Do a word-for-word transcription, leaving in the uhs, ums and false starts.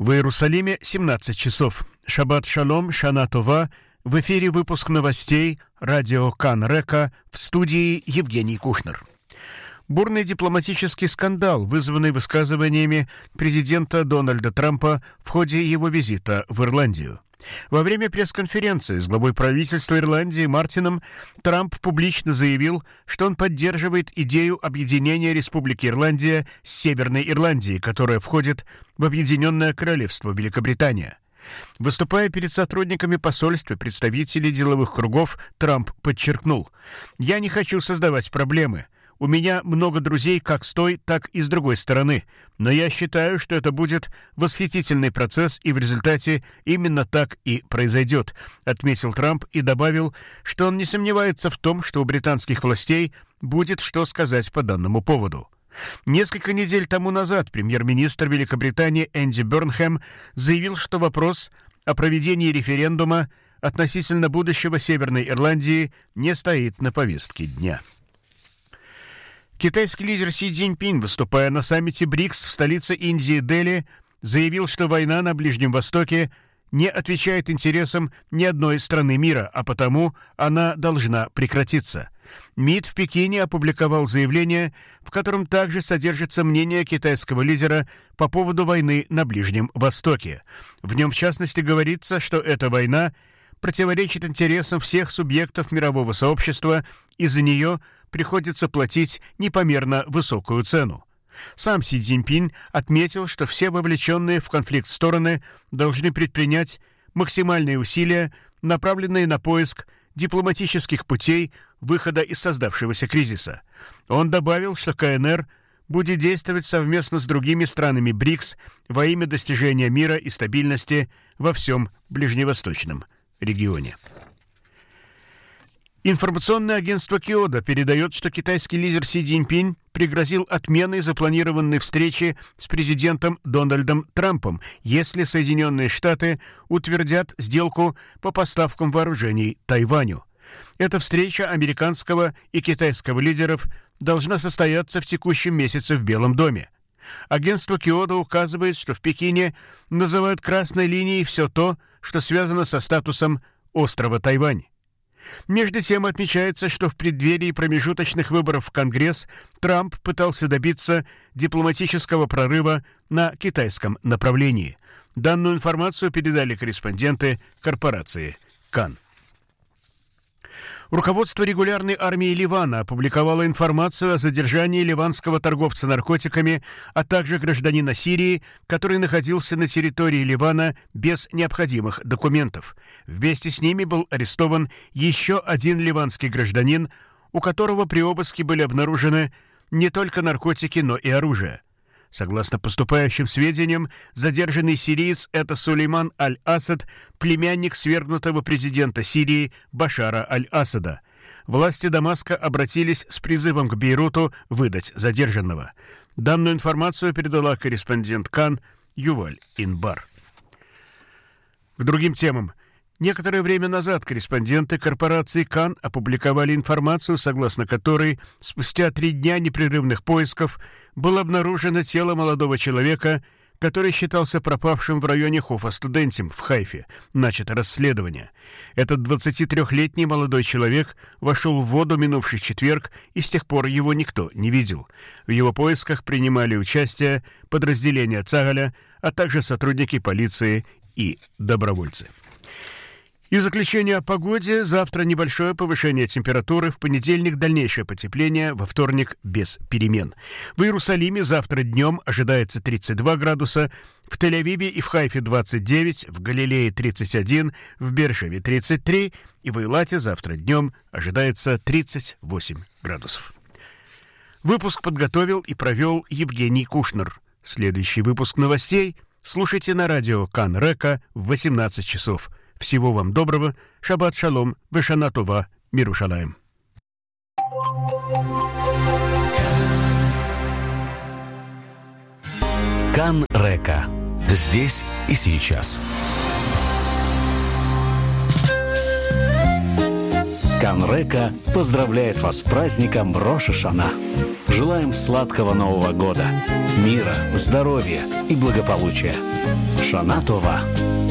В Иерусалиме семнадцать часов. Шаббат шалом, шана това. В эфире выпуск новостей радио Кан Река, в студии Евгений Кушнер. Бурный дипломатический скандал, вызванный высказываниями президента Дональда Трампа в ходе его визита в Ирландию. Во время пресс-конференции с главой правительства Ирландии Мартином Трамп публично заявил, что он поддерживает идею объединения Республики Ирландия с Северной Ирландией, которая входит в Объединенное Королевство Великобритания. Выступая перед сотрудниками посольств и представителей деловых кругов, Трамп подчеркнул: «Я не хочу создавать проблемы. У меня много друзей как с той, так и с другой стороны, но я считаю, что это будет восхитительный процесс, и в результате именно так и произойдет», — отметил Трамп и добавил, что он не сомневается в том, что у британских властей будет что сказать по данному поводу. Несколько недель тому назад премьер-министр Великобритании Энди Бернхэм заявил, что вопрос о проведении референдума относительно будущего Северной Ирландии не стоит на повестке дня. Китайский лидер Си Цзиньпин, выступая на саммите БРИКС в столице Индии Дели, заявил, что война на Ближнем Востоке не отвечает интересам ни одной страны мира, а потому она должна прекратиться. МИД в Пекине опубликовал заявление, в котором также содержится мнение китайского лидера по поводу войны на Ближнем Востоке. В нем, в частности, говорится, что эта война противоречит интересам всех субъектов мирового сообщества, и за нее приходится платить непомерно высокую цену. Сам Си Цзиньпин отметил, что все вовлеченные в конфликт стороны должны предпринять максимальные усилия, направленные на поиск дипломатических путей выхода из создавшегося кризиса. Он добавил, что ка эн эр будет действовать совместно с другими странами БРИКС во имя достижения мира и стабильности во всем ближневосточном регионе. Информационное агентство Киодо передает, что китайский лидер Си Цзиньпин пригрозил отменой запланированной встречи с президентом Дональдом Трампом, если Соединенные Штаты утвердят сделку по поставкам вооружений Тайваню. Эта встреча американского и китайского лидеров должна состояться в текущем месяце в Белом доме. Агентство Киодо указывает, что в Пекине называют красной линией все то, что связано со статусом острова Тайвань. Между тем отмечается, что в преддверии промежуточных выборов в Конгресс Трамп пытался добиться дипломатического прорыва на китайском направлении. Данную информацию передали корреспонденты корпорации Кан. Руководство регулярной армии Ливана опубликовало информацию о задержании ливанского торговца наркотиками, а также гражданина Сирии, который находился на территории Ливана без необходимых документов. Вместе с ними был арестован еще один ливанский гражданин, у которого при обыске были обнаружены не только наркотики, но и оружие. Согласно поступающим сведениям, задержанный сириец – это Сулейман Аль-Асад, племянник свергнутого президента Сирии Башара Аль-Асада. Власти Дамаска обратились с призывом к Бейруту выдать задержанного. Данную информацию передала корреспондент Кан Юваль Инбар. К другим темам. Некоторое время назад корреспонденты корпорации Кан опубликовали информацию, согласно которой спустя три дня непрерывных поисков было обнаружено тело молодого человека, который считался пропавшим в районе Хофа-Студентим в Хайфе. Начато расследование. Этот двадцатитрёхлетний молодой человек вошел в воду минувший четверг, и с тех пор его никто не видел. В его поисках принимали участие подразделения Цагаля, а также сотрудники полиции и добровольцы. И в заключение о погоде. Завтра небольшое повышение температуры, в понедельник дальнейшее потепление, во вторник без перемен. В Иерусалиме завтра днем ожидается тридцать два градуса, в Тель-Авиве и в Хайфе двадцать девять, в Галилее тридцать один, в Беэр-Шеве тридцать три, и в Эйлате завтра днем ожидается тридцать восемь градусов. Выпуск подготовил и провел Евгений Кушнер. Следующий выпуск новостей слушайте на радио Кан Река в восемнадцать часов. Всего вам доброго. Шаббат шалом. Вешана това. Мирушалаем. Кан Река. Здесь и сейчас. Кан Река поздравляет вас с праздником Рош ха-Шана. желаем сладкого Нового года, мира, здоровья и благополучия. Шана Това.